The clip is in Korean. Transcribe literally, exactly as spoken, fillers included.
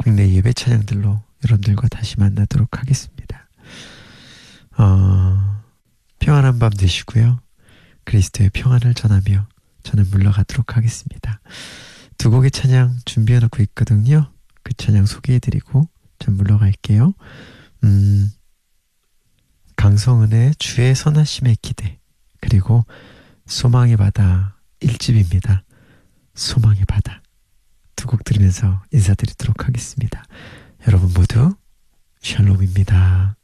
국내 예배 찬양들로 여러분들과 다시 만나도록 하겠습니다. 어, 평안한 밤 되시고요. 그리스도의 평안을 전하며 저는 물러가도록 하겠습니다. 두 곡의 찬양 준비해놓고 있거든요. 그 찬양 소개해드리고 전 물러갈게요. 음, 강성은의 주의 선하심의 기대, 그리고 소망의 바다 일 집입니다. 소망의 바다. 두 곡 들으면서 인사드리도록 하겠습니다. 여러분 모두 샬롬입니다.